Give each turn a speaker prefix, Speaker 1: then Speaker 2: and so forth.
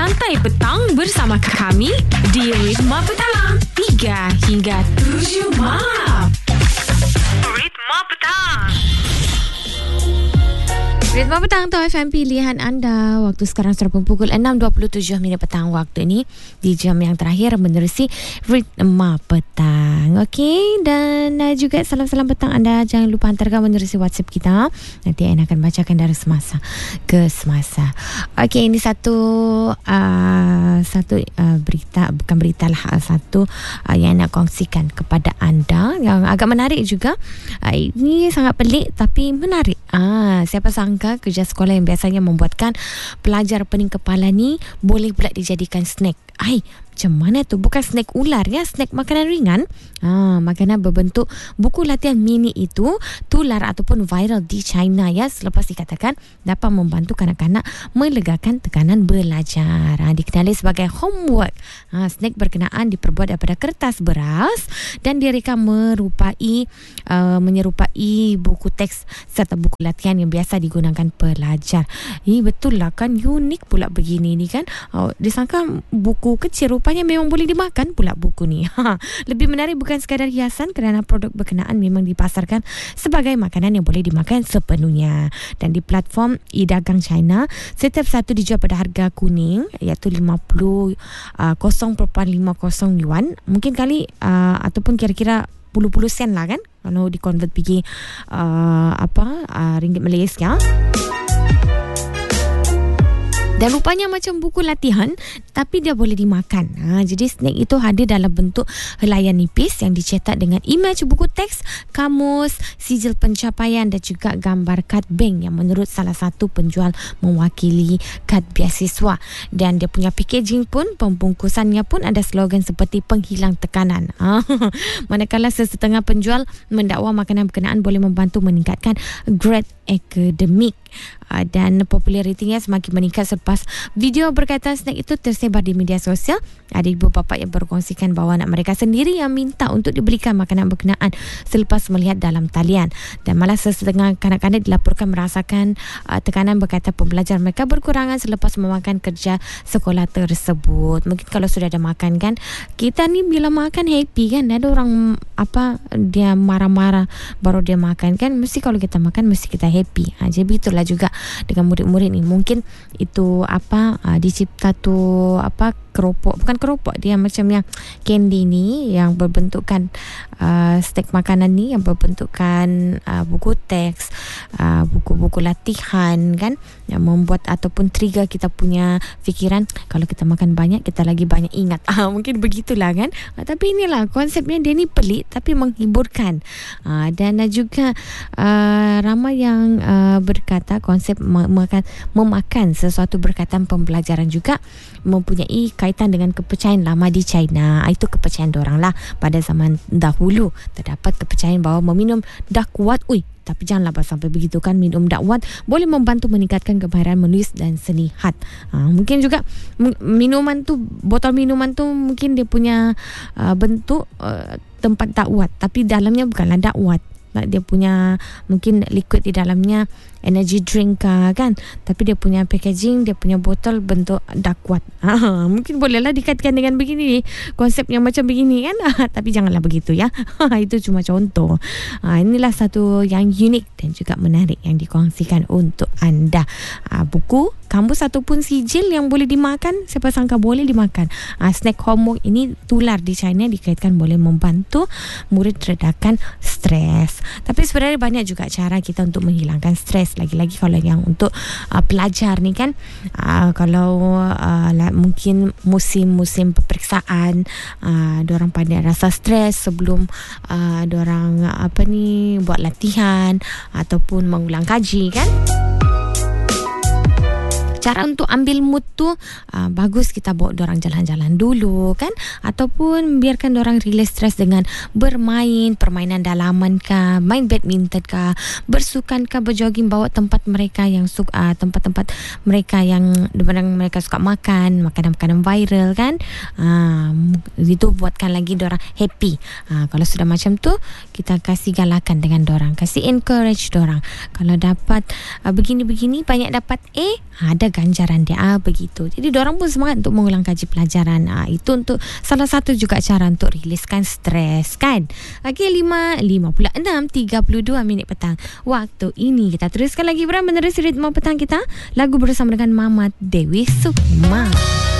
Speaker 1: Santai Petang bersama kami di Ritma Petang 3 hingga 7 Malam. Ritma Petang. Ritma Petang tu FM pilihan anda. Waktu sekarang sudah pukul 6.27 minit petang waktu ini. Di jam yang terakhir menerusi Ritma Petang. Okey, dan juga salam-salam petang anda. Jangan lupa hantarkan menerusi WhatsApp kita. Nanti Aina akan bacakan dari semasa ke semasa. Okey, ini satu berita, bukan berita lah, satu yang nak kongsikan kepada anda yang agak menarik juga. Ini sangat pelik tapi menarik. Siapa sangka kerja sekolah yang biasanya membuatkan pelajar pening kepala ni boleh pula dijadikan snack. Macam mana tu? Bukan snack ular ya, snack makanan ringan. Makanan berbentuk buku latihan mini itu tular ataupun viral di China ya, selepas dikatakan dapat membantu kanak-kanak melegakan tekanan belajar. Dikenali sebagai homework. Snack berkenaan diperbuat daripada kertas beras dan direka menyerupai buku teks serta buku latihan yang biasa digunakan pelajar. Betul lah kan, unik pula begini ni kan. Disangka buku kecil, rupanya memang boleh dimakan pula buku ni. Lebih menarik bukan sekadar hiasan kerana produk berkenaan memang dipasarkan sebagai makanan yang boleh dimakan sepenuhnya. Dan di platform e-dagang China, setiap satu dijual pada harga kuning iaitu 0.50 yuan. Mungkin kali ataupun kira-kira puluh sen lah kan kalau di-convert pergi ringgit Malaysia. Dan rupanya macam buku latihan tapi dia boleh dimakan. Jadi snack itu hadir dalam bentuk helaian nipis yang dicetak dengan imej buku teks, kamus, sijil pencapaian dan juga gambar kad bank yang menurut salah satu penjual mewakili kad beasiswa. Dan dia punya packaging pun, pembungkusannya pun ada slogan seperti penghilang tekanan. Manakala sesetengah penjual mendakwa makanan berkenaan boleh membantu meningkatkan grade akademik. Dan popularitinya semakin meningkat selepas video berkaitan snack itu tersebar di media sosial. Ada ibu bapa yang berkongsikan bahawa anak mereka sendiri yang minta untuk dibelikan makanan berkenaan selepas melihat dalam talian. Dan malah sesetengah kanak-kanak dilaporkan merasakan tekanan berkaitan pembelajaran mereka berkurangan selepas memakan kerja sekolah tersebut. Mungkin kalau sudah ada makan kan, kita ni bila makan happy kan. Ada orang dia marah-marah baru dia makan kan. Mesti kalau kita makan mesti kita happy. Jadi itulah juga dengan murid-murid ni. Mungkin itu dicipta tu keropok, bukan keropok, dia macam yang candy ni yang berbentukkan snack makanan ni yang berbentukkan buku teks, buku-buku latihan kan, yang membuat ataupun trigger kita punya fikiran kalau kita makan banyak kita lagi banyak ingat. Mungkin begitulah kan. Tapi inilah konsepnya, dia ni pelik tapi menghiburkan. Dan juga ramai yang berkata konsep memakan sesuatu berkaitan pembelajaran juga mempunyai kaitan dengan kepercayaan lama di China. Itu kepercayaan diorang lah. Pada zaman dahulu terdapat kepercayaan bahawa meminum dakwat, tapi janganlah sampai begitu kan, minum dakwat boleh membantu meningkatkan kemahiran menulis dan senihat. Mungkin juga minuman tu, botol minuman tu mungkin dia punya bentuk tempat dakwat tapi dalamnya bukanlah dakwat. Dia punya mungkin liquid di dalamnya energy drink kan, tapi dia punya packaging, dia punya botol bentuk dakwat. Mungkin bolehlah dikaitkan dengan begini, konsep yang macam begini kan. Tapi janganlah begitu ya. Itu cuma contoh. Inilah satu yang unik dan juga menarik yang dikongsikan untuk anda. Buku, kamus ataupun sijil yang boleh dimakan, siapa sangka boleh dimakan. Snack homework ini tular di China dikaitkan boleh membantu murid redakan stres. Tapi sebenarnya banyak juga cara kita untuk menghilangkan stres. Lagi-lagi kalau yang untuk pelajar ni kan, kalau mungkin musim-musim peperiksaan, diorang pandai rasa stres sebelum diorang buat latihan ataupun mengulang kaji kan. Cara untuk ambil mood tu bagus kita bawa dorang jalan-jalan dulu kan, ataupun biarkan dorang release stres dengan bermain permainan dalaman kah, main badminton kah, bersukan kah, berjogging, bawa tempat mereka yang suka, tempat-tempat mereka yang mereka suka makan makanan-makanan viral kan. Itu buatkan lagi dorang happy. Kalau sudah macam tu, kita kasih galakan dengan dorang, kasih encourage dorang. Kalau dapat begini-begini banyak dapat A, ada ganjaran dia. Begitu. Jadi diorang pun semangat untuk mengulang kaji pelajaran. Itu untuk salah satu juga cara untuk riliskan stres kan. Okey, 5:56, 32 petang waktu ini. Kita teruskan lagi menerusi ritme petang kita. Lagu bersama dengan Mama Dewi Sukma.